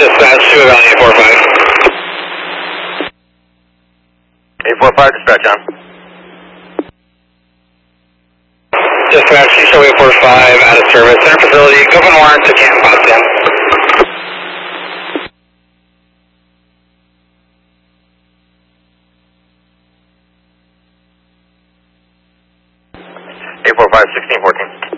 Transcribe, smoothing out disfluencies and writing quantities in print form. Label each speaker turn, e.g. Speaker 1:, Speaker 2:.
Speaker 1: Dispatch to Valley 845.
Speaker 2: 845, dispatch on.
Speaker 1: Dispatch, you show 845 out of service. Center facility, Govan Warren to Canton, Potsdam.
Speaker 2: Eight 4 5 16 14.